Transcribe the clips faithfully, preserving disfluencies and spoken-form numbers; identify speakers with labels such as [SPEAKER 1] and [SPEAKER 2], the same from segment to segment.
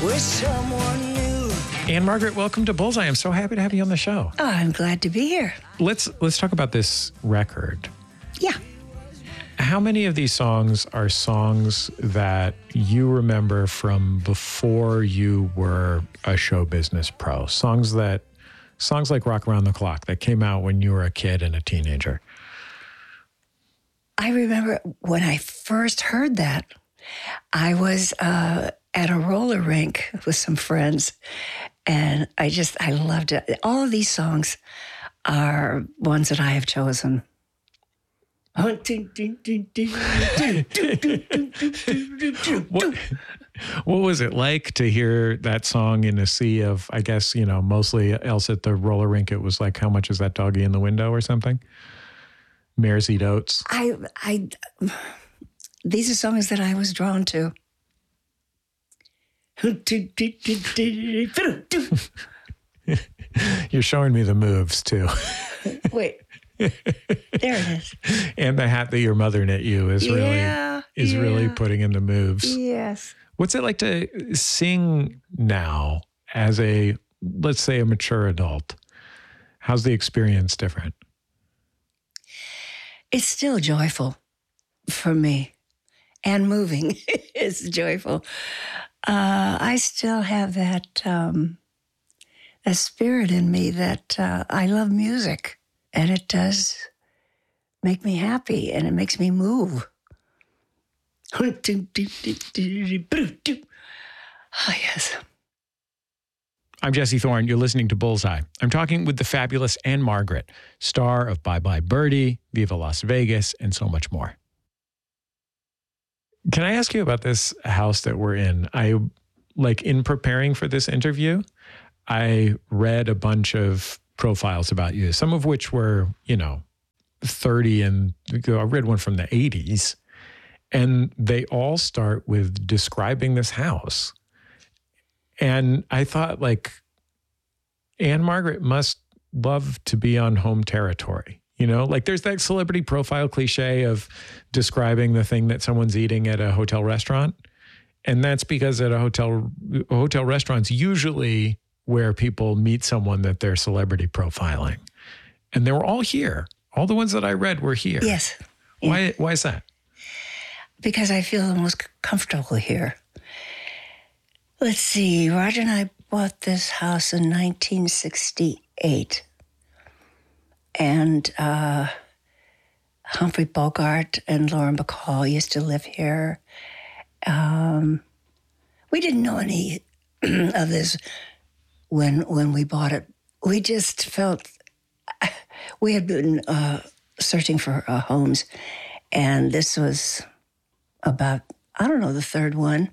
[SPEAKER 1] with someone new.
[SPEAKER 2] Ann-Margret, welcome to Bullseye. I'm so happy to have you on the show.
[SPEAKER 3] Oh, I'm glad to be here.
[SPEAKER 2] Let's let's talk about this record.
[SPEAKER 3] Yeah.
[SPEAKER 2] How many of these songs are songs that you remember from before you were a show business pro? Songs that songs like Rock Around the Clock that came out when you were a kid and a teenager.
[SPEAKER 3] I remember when I first heard that, I was uh, at a roller rink with some friends, and I just, I loved it. All of these songs are ones that I have chosen.
[SPEAKER 2] What, what was it like to hear that song in a sea of, I guess, you know, mostly else at the roller rink, it was like, how much is that doggy in the window or something? Mares Eat Oats.
[SPEAKER 3] I, I, these are songs that I was drawn to.
[SPEAKER 2] You're showing me the moves too.
[SPEAKER 3] Wait. There it is.
[SPEAKER 2] And the hat that your mother knit you is really
[SPEAKER 3] yeah,
[SPEAKER 2] is
[SPEAKER 3] yeah.
[SPEAKER 2] really putting in the moves.
[SPEAKER 3] Yes.
[SPEAKER 2] What's it like to sing now as a, let's say, a mature adult? How's the experience different?
[SPEAKER 3] It's still joyful for me, and moving. It's joyful. Uh, I still have that um, that spirit in me that uh, I love music. And it does make me happy, and it makes me move. Oh, yes.
[SPEAKER 2] I'm Jesse Thorne. You're listening to Bullseye. I'm talking with the fabulous Ann-Margret, star of Bye Bye Birdie, Viva Las Vegas, and so much more. Can I ask you about this house that we're in? I, like, in preparing for this interview, I read a bunch of profiles about you, some of which were, you know, thirty, and I read one from the eighties, and they all start with describing this house. And I thought, like, Ann-Margret must love to be on home territory. You know, like there's that celebrity profile cliche of describing the thing that someone's eating at a hotel restaurant. And that's because at a hotel, hotel restaurants usually where people meet someone that they're celebrity profiling. And they were all here. All the ones that I read were here.
[SPEAKER 3] Yes.
[SPEAKER 2] Why,
[SPEAKER 3] Yeah.
[SPEAKER 2] why is that?
[SPEAKER 3] Because I feel the most comfortable here. Let's see. Roger and I bought this house in nineteen sixty-eight. And uh, Humphrey Bogart and Lauren Bacall used to live here. Um, we didn't know any of this when when we bought it. We just felt, we had been uh, searching for uh, homes, and this was about, I don't know, the third one.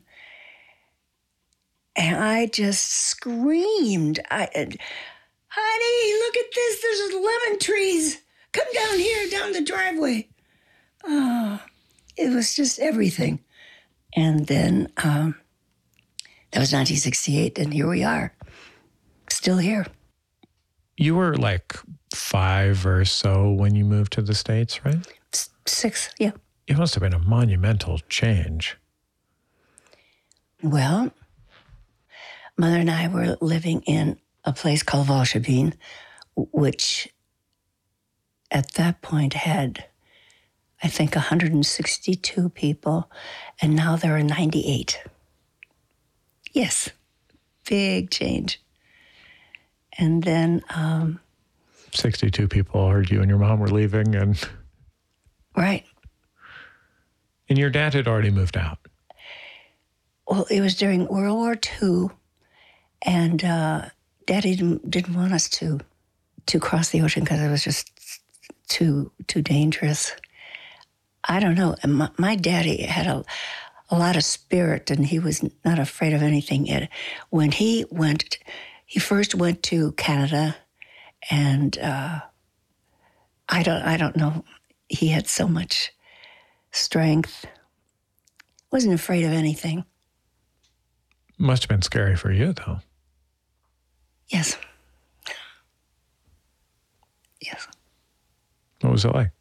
[SPEAKER 3] And I just screamed, I, honey, look at this, there's lemon trees. Come down here, down the driveway. Oh, it was just everything. And then um, that was nineteen sixty-eight, and here we are. Still here.
[SPEAKER 2] You were like five or so when you moved to the States, right?
[SPEAKER 3] S- six, yeah.
[SPEAKER 2] It must have been a monumental change.
[SPEAKER 3] Well, Mother and I were living in a place called Valshabine, which at that point had, I think, one hundred sixty-two people, and now there are ninety-eight. Yes, big change. And then... Um,
[SPEAKER 2] sixty-two people heard you and your mom were leaving, and...
[SPEAKER 3] Right.
[SPEAKER 2] And your dad had already moved out.
[SPEAKER 3] Well, it was during World War Two, and uh, Daddy didn't, didn't want us to to cross the ocean because it was just too too dangerous. I don't know. My, my daddy had a, a lot of spirit, and he was not afraid of anything. It, when he went, he first went to Canada, and uh, I don't I don't know. He had so much strength. Wasn't afraid of anything.
[SPEAKER 2] Must have been scary for you, though.
[SPEAKER 3] Yes. Yes.
[SPEAKER 2] What was it like?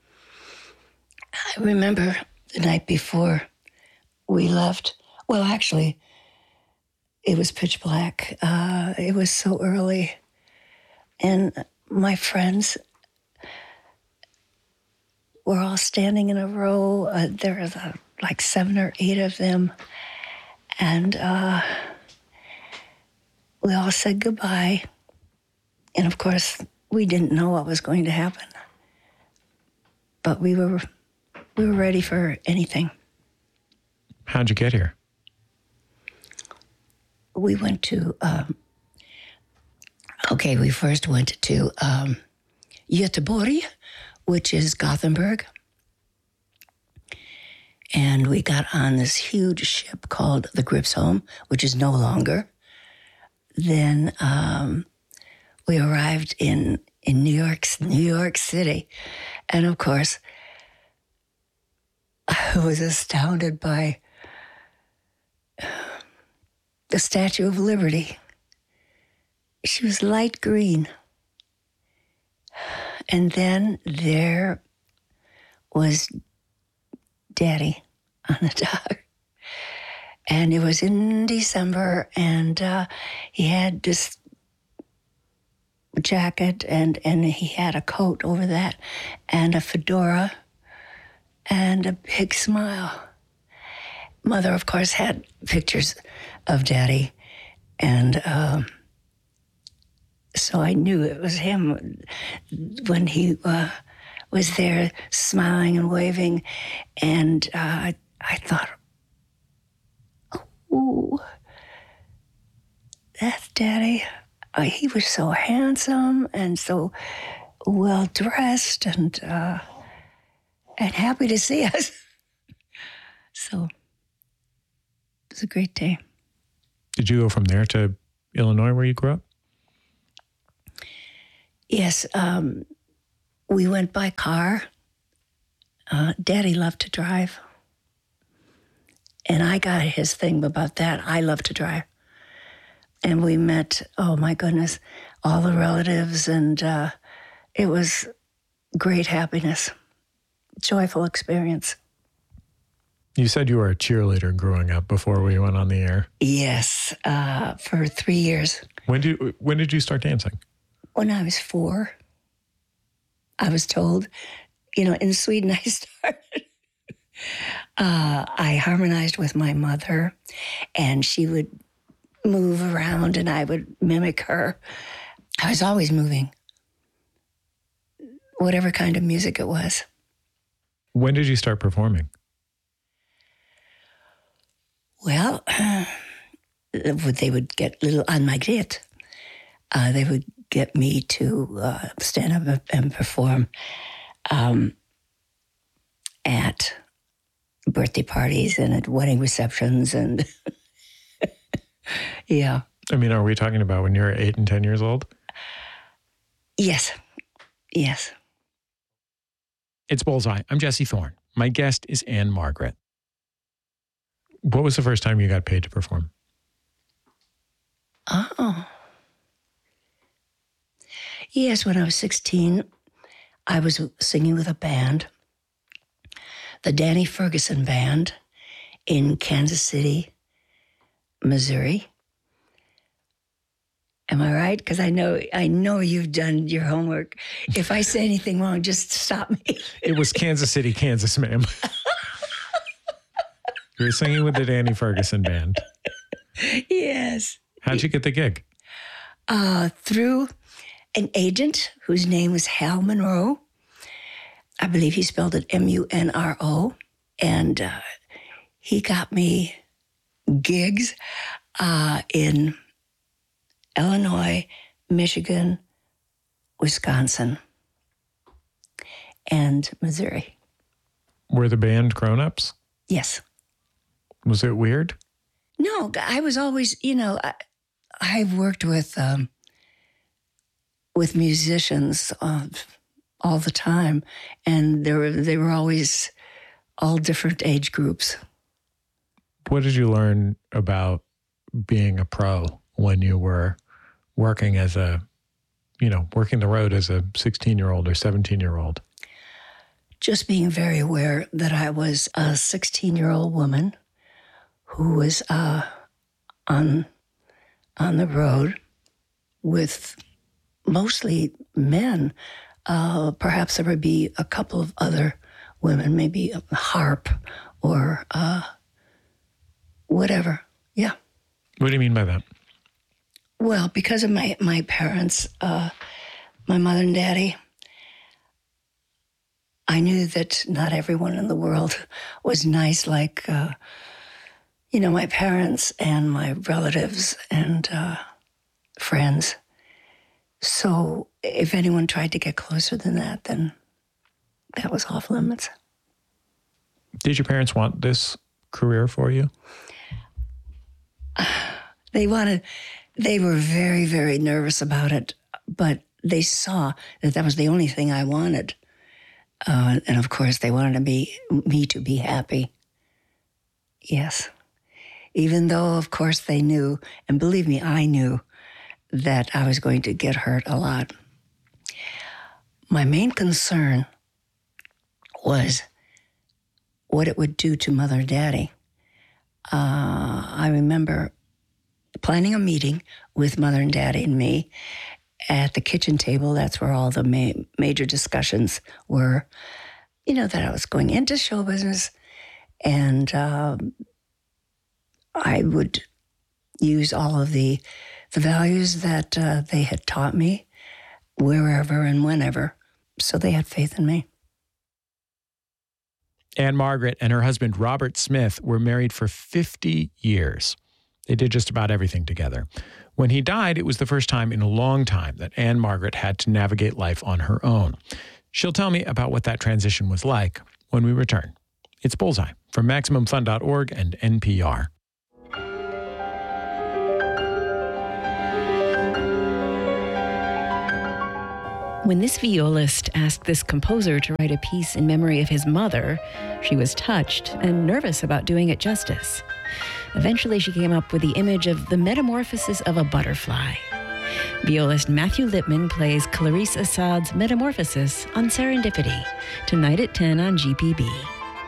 [SPEAKER 3] I remember the night before we left. Well, actually, it was pitch black. Uh, it was so early. And my friends were all standing in a row. Uh, there were uh, like seven or eight of them. And uh, we all said goodbye. And of course, we didn't know what was going to happen. But we were we were ready for anything.
[SPEAKER 2] How'd you get here?
[SPEAKER 3] We went to, um, okay, we first went to um, Göteborg, which is Gothenburg. And we got on this huge ship called the Gripsholm, which is no longer. Then um, we arrived in, in New York, New York City. And of course, I was astounded by the Statue of Liberty. She was light green. And then there was Daddy on the dock. And it was in December, and uh, he had this jacket, and, and he had a coat over that, and a fedora, and a big smile. Mother, of course, had pictures of Daddy, and um, so I knew it was him when he uh, was there smiling and waving, and uh, I, I thought, oh, that's Daddy. Uh, he was so handsome and so well-dressed and uh, and happy to see us. So it was a great day.
[SPEAKER 2] Did you go from there to Illinois where you grew up?
[SPEAKER 3] Yes, um, we went by car. Uh, Daddy loved to drive. And I got his thing about that. I love to drive. And we met, oh my goodness, all the relatives, and uh, it was great happiness, joyful experience.
[SPEAKER 2] You said you were a cheerleader growing up before we went on the air.
[SPEAKER 3] Yes, uh, for three years.
[SPEAKER 2] When did when did you start dancing?
[SPEAKER 3] When I was four, I was told, you know, in Sweden I started. uh, I harmonized with my mother, and she would move around and I would mimic her. I was always moving, whatever kind of music it was.
[SPEAKER 2] When did you start performing?
[SPEAKER 3] Well, uh, they would get little Ann Margret. Uh, they would get me to uh, stand up and perform um, at birthday parties and at wedding receptions, and yeah.
[SPEAKER 2] I mean, are we talking about when you were eight and ten years old?
[SPEAKER 3] Yes, yes.
[SPEAKER 2] It's Bullseye. I'm Jesse Thorne. My guest is Ann Margret. What was the first time you got paid to perform?
[SPEAKER 3] Oh. Yes, when I was sixteen, I was singing with a band, the Danny Ferguson Band in Kansas City, Missouri. Am I right? Because I know I know you've done your homework. If I say anything wrong, just stop me.
[SPEAKER 2] It was Kansas City, Kansas, ma'am. You were singing with the Danny Ferguson Band.
[SPEAKER 3] Yes.
[SPEAKER 2] How'd you get the gig?
[SPEAKER 3] Uh, through an agent whose name was Hal Monroe. I believe he spelled it M U N R O. And uh, he got me gigs uh, in Illinois, Michigan, Wisconsin, and Missouri.
[SPEAKER 2] Were the band grown-ups?
[SPEAKER 3] Yes.
[SPEAKER 2] Was it weird?
[SPEAKER 3] No, I was always, you know, I, I've worked with um, with musicians uh, all the time, and they were they were always all different age groups.
[SPEAKER 2] What did you learn about being a pro when you were working as a, you know, working the road as a sixteen-year-old or seventeen-year-old?
[SPEAKER 3] Just being very aware that I was a sixteen-year-old woman who was uh, on on the road with mostly men. Uh, perhaps there would be a couple of other women, maybe a harp or uh, whatever. Yeah.
[SPEAKER 2] What do you mean by that?
[SPEAKER 3] Well, because of my, my parents, uh, my mother and daddy, I knew that not everyone in the world was nice like, uh, you know, my parents and my relatives and uh, friends. So if anyone tried to get closer than that, then that was off limits.
[SPEAKER 2] Did your parents want this career for you?
[SPEAKER 3] They wanted, they were very, very nervous about it, but they saw that that was the only thing I wanted. Uh, and of course, they wanted to be, me to be happy. Yes. Even though, of course, they knew, and believe me, I knew that I was going to get hurt a lot. My main concern was what it would do to Mother and Daddy. Uh, I remember planning a meeting with Mother and Daddy and me at the kitchen table. That's where all the ma- major discussions were. You know, that I was going into show business, and uh, I would use all of the the values that uh, they had taught me wherever and whenever. So they had faith in me.
[SPEAKER 2] Ann-Margret and her husband, Robert Smith, were married for fifty years. They did just about everything together. When he died, it was the first time in a long time that Ann-Margret had to navigate life on her own. She'll tell me about what that transition was like when we return. It's Bullseye from Maximum Fun dot org and N P R.
[SPEAKER 4] When this violist asked this composer to write a piece in memory of his mother, she was touched and nervous about doing it justice. Eventually, she came up with the image of the metamorphosis of a butterfly. Violist Matthew Lipman plays Clarice Assad's Metamorphosis on Serendipity, tonight at ten on G P B.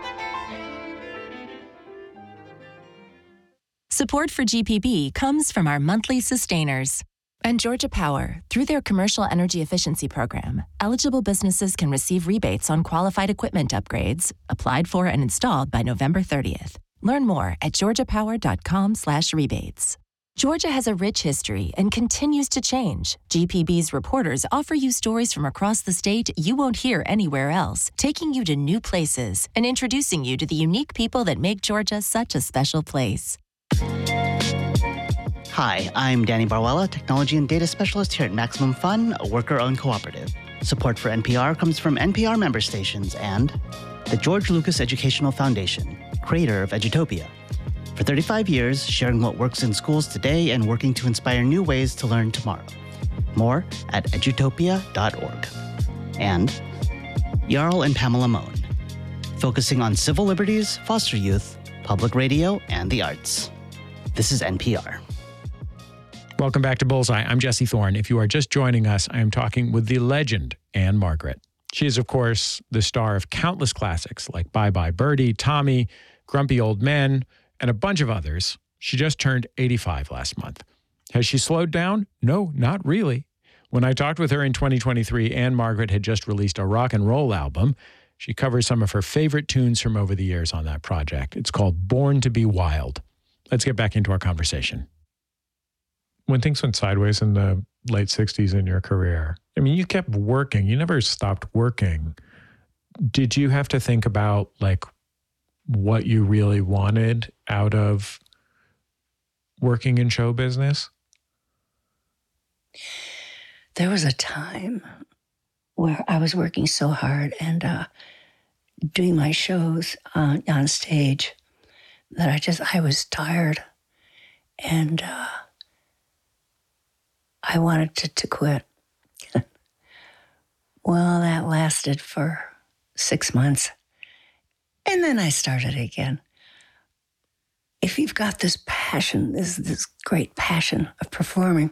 [SPEAKER 5] Support for G P B comes from our monthly sustainers. And Georgia Power, through their Commercial Energy Efficiency Program, eligible businesses can receive rebates on qualified equipment upgrades, applied for and installed by November thirtieth. Learn more at georgiapower.com slash rebates. Georgia has a rich history and continues to change. G P B's reporters offer you stories from across the state you won't hear anywhere else, taking you to new places and introducing you to the unique people that make Georgia such a special place.
[SPEAKER 6] Hi, I'm Danny Barwella, Technology and Data Specialist here at Maximum Fun, a worker-owned cooperative. Support for N P R comes from N P R member stations and the George Lucas Educational Foundation, creator of Edutopia. For thirty-five years, sharing what works in schools today and working to inspire new ways to learn tomorrow. More at edutopia dot org. And Jarl and Pamela Mohn, focusing on civil liberties, foster youth, public radio, and the arts. This is N P R.
[SPEAKER 2] Welcome back to Bullseye. I'm Jesse Thorne. If you are just joining us, I am talking with the legend, Ann-Margret. She is, of course, the star of countless classics like Bye Bye Birdie, Tommy, Grumpy Old Men, and a bunch of others. She just turned eighty-five last month. Has she slowed down? No, not really. When I talked with her in twenty twenty-three, Ann-Margret had just released a rock and roll album. She covers some of her favorite tunes from over the years on that project. It's called Born to Be Wild. Let's get back into our conversation. When things went sideways in the late sixties in your career, I mean, you kept working. You never stopped working. Did you have to think about, like, what you really wanted out of working in show business?
[SPEAKER 3] There was a time where I was working so hard and uh, doing my shows on, on stage that I just, I was tired. And uh, I wanted to, to quit. Well, that lasted for six months. And then I started again. If you've got this passion, this, this great passion of performing,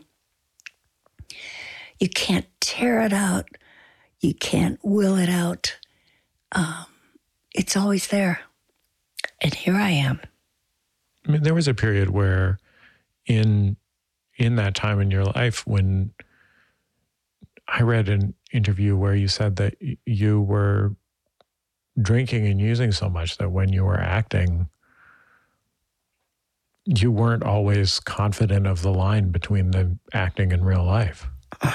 [SPEAKER 3] you can't tear it out. You can't will it out. Um, it's always there. And here I am.
[SPEAKER 2] I mean, there was a period where in in that time in your life when I read an interview where you said that y- you were drinking and using so much that when you were acting, you weren't always confident of the line between the acting and real life.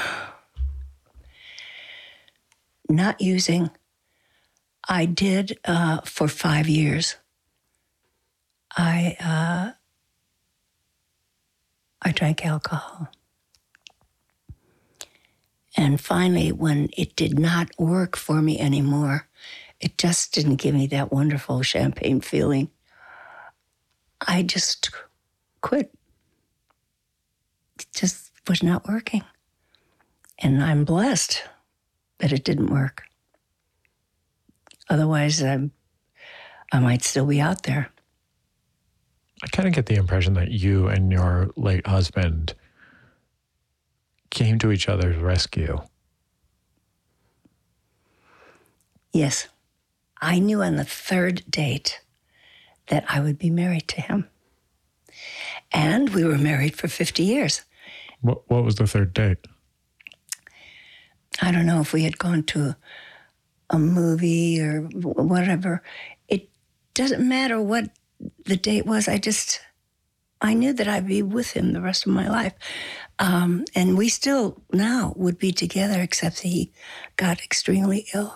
[SPEAKER 3] Not using. I did uh, for five years. I uh, I drank alcohol. And finally, when it did not work for me anymore, it just didn't give me that wonderful champagne feeling, I just quit. It just was not working. And I'm blessed that it didn't work. Otherwise, I, I might still be out there.
[SPEAKER 2] I kind of get the impression that you and your late husband came to each other's rescue.
[SPEAKER 3] Yes. I knew on the third date that I would be married to him. And we were married for fifty years.
[SPEAKER 2] What, what was the third date?
[SPEAKER 3] I don't know if we had gone to a movie or whatever. It doesn't matter what the date was. I just, I knew that I'd be with him the rest of my life. Um, and we still now would be together, except he got extremely ill.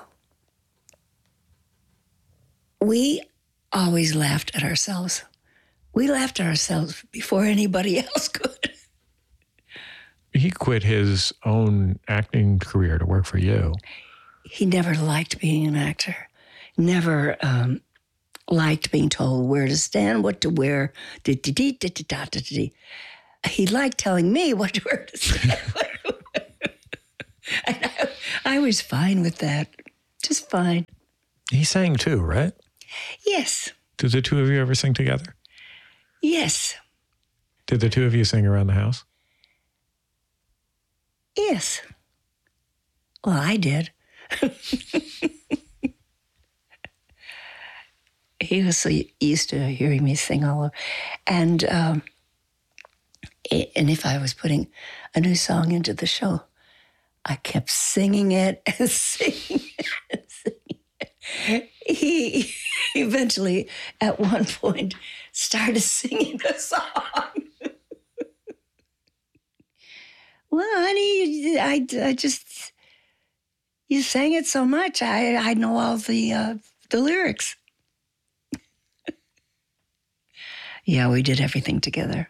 [SPEAKER 3] We always laughed at ourselves. We laughed at ourselves before anybody else could.
[SPEAKER 2] He quit his own acting career to work for you.
[SPEAKER 3] He never liked being an actor. Never um, liked being told where to stand, what to wear. He liked telling me what to wear to stand. And I, I was fine with that. Just fine.
[SPEAKER 2] He sang too, right?
[SPEAKER 3] Yes.
[SPEAKER 2] Did the two of you ever sing together?
[SPEAKER 3] Yes.
[SPEAKER 2] Did the two of you sing around the house?
[SPEAKER 3] Yes. Well, I did. He was so used to hearing me sing all over. And, um, and if I was putting a new song into the show, I kept singing it and singing it and singing it. He eventually, at one point, started singing the song. Well, honey, I, I just, you sang it so much, I, I know all the, uh, the lyrics. Yeah, we did everything together.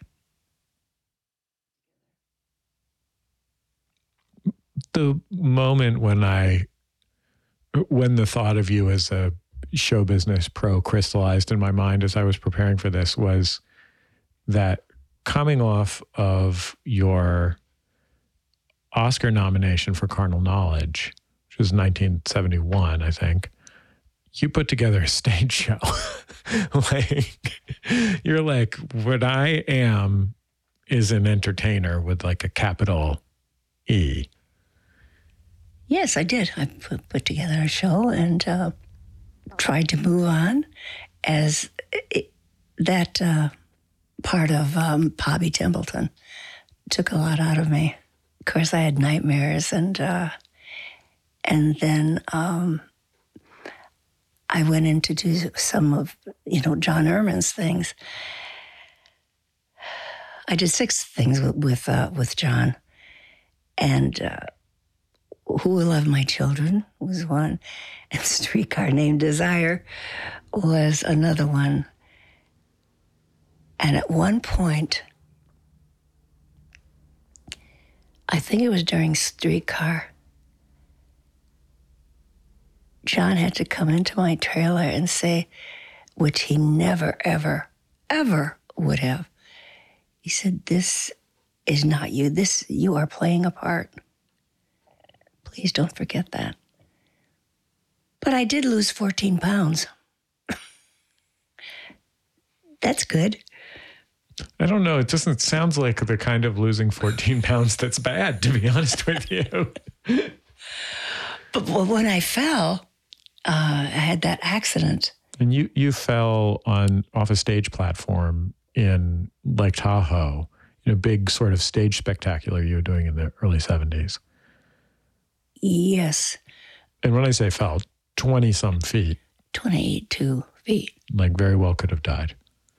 [SPEAKER 2] The moment when I, when the thought of you as a show business pro crystallized in my mind as I was preparing for this was that coming off of your Oscar nomination for Carnal Knowledge, which was nineteen seventy-one, I think, you put together a stage show. Like, you're like, what I am is an entertainer with like a capital E.
[SPEAKER 3] Yes, I did. I put, put together a show and uh, tried to move on as it, that uh, part of um, Bobby Templeton took a lot out of me. Of course, I had nightmares, and uh, and then um, I went in to do some of, you know, John Erman's things. I did six things with with, uh, with John, and uh, Who Will Love My Children was one, and Streetcar Named Desire was another one. And at one point, I think it was during Streetcar, John had to come into my trailer and say, which he never, ever, ever would have. He said, "This is not you. This, you are playing a part. Please don't forget that." But I did lose fourteen pounds. That's good.
[SPEAKER 2] I don't know. It doesn't sound like the kind of losing fourteen pounds that's bad, to be honest with you.
[SPEAKER 3] But when I fell, uh, I had that accident.
[SPEAKER 2] And you, you fell on off a stage platform in Lake Tahoe a big sort of stage spectacular you were doing in the early seventies.
[SPEAKER 3] Yes.
[SPEAKER 2] And when I say fell, twenty-some feet.
[SPEAKER 3] twenty-two feet.
[SPEAKER 2] Like very well could have died.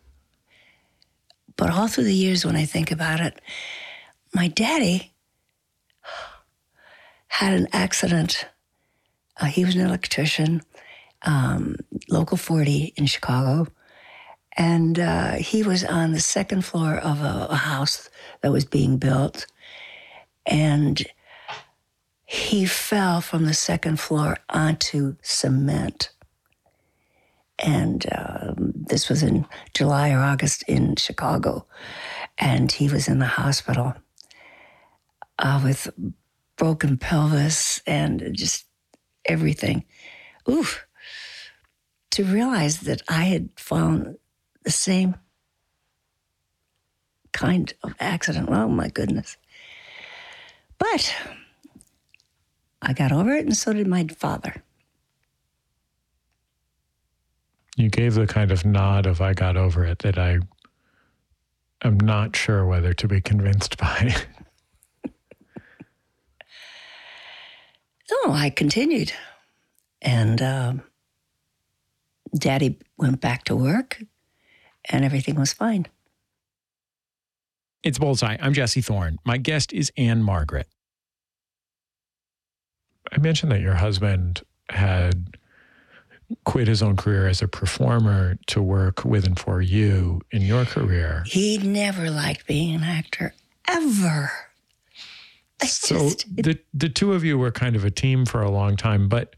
[SPEAKER 3] But all through the years when I think about it, my daddy had an accident. Uh, he was an electrician, um, local forty in Chicago. And uh, he was on the second floor of a, a house that was being built. And he fell from the second floor onto cement. And um, this was in July or August in Chicago. And he was in the hospital uh, with broken pelvis and just everything. Oof. To realize that I had fallen the same kind of accident. Oh, my goodness. But I got over it, and so did my father.
[SPEAKER 2] You gave the kind of nod of I got over it that I am not sure whether to be convinced by.
[SPEAKER 3] No, I continued. And um, Daddy went back to work, and everything was fine.
[SPEAKER 2] It's Bullseye. I'm Jesse Thorne. My guest is Ann Margaret. I mentioned that your husband had quit his own career as a performer to work with and for you in your career.
[SPEAKER 3] He never liked being an actor, ever. I
[SPEAKER 2] so
[SPEAKER 3] just, it,
[SPEAKER 2] the the two of you were kind of a team for a long time, but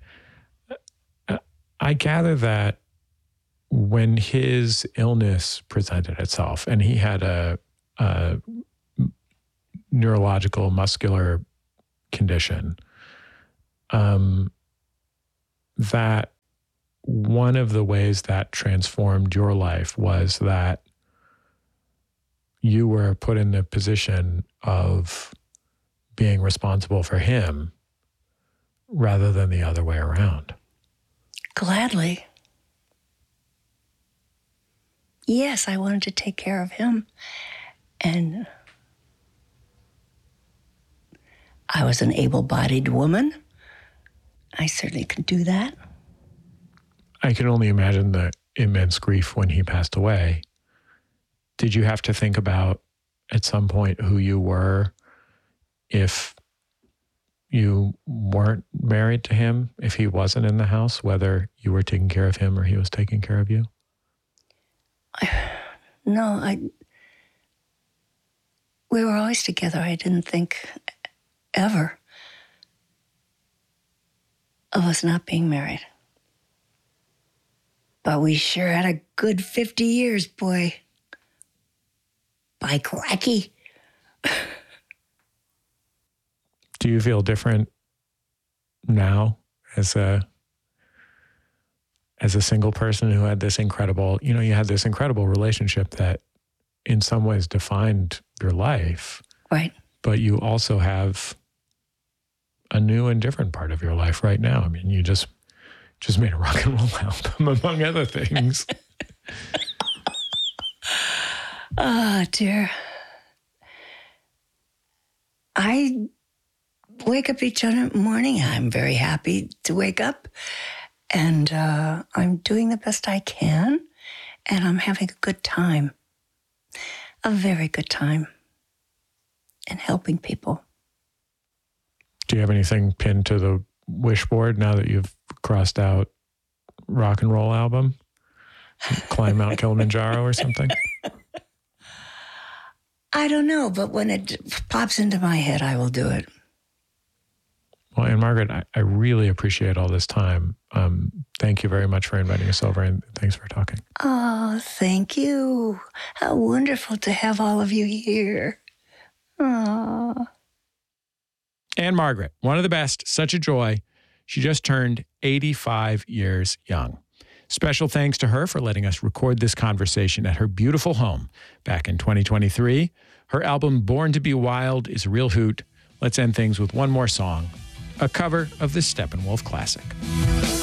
[SPEAKER 2] I gather that when his illness presented itself and he had a, a neurological muscular condition, um, that one of the ways that transformed your life was that you were put in the position of being responsible for him rather than the other way around.
[SPEAKER 3] Gladly. Yes, I wanted to take care of him. And I was an able-bodied woman. I certainly could do that.
[SPEAKER 2] I can only imagine the immense grief when he passed away. Did you have to think about at some point who you were if you weren't married to him, if he wasn't in the house, whether you were taking care of him or he was taking care of you?
[SPEAKER 3] I, no, I. We were always together. I didn't think ever of us not being married. But we sure had a good fifty years, boy. By cracky.
[SPEAKER 2] Do you feel different now as a as a single person who had this incredible, you know, you had this incredible relationship that in some ways defined your life.
[SPEAKER 3] Right.
[SPEAKER 2] But you also have a new and different part of your life right now. I mean, you just just made a rock and roll album, among other things.
[SPEAKER 3] Oh, dear. I wake up each other morning. I'm very happy to wake up. And uh, I'm doing the best I can. And I'm having a good time. A very good time. And helping people.
[SPEAKER 2] Do you have anything pinned to the wish board now that you've crossed out rock and roll album? Climb Mount Kilimanjaro or something?
[SPEAKER 3] I don't know, but when it pops into my head, I will do it.
[SPEAKER 2] Well, Ann Margaret, I, I really appreciate all this time. Um, thank you very much for inviting us over, and thanks for talking.
[SPEAKER 3] Oh, thank you. How wonderful to have all of you here. Aww.
[SPEAKER 2] Ann Margaret, one of the best, such a joy. She just turned eighty-five years young. Special thanks to her for letting us record this conversation at her beautiful home back in twenty twenty-three. Her album, Born to Be Wild, is a real hoot. Let's end things with one more song, a cover of the Steppenwolf classic.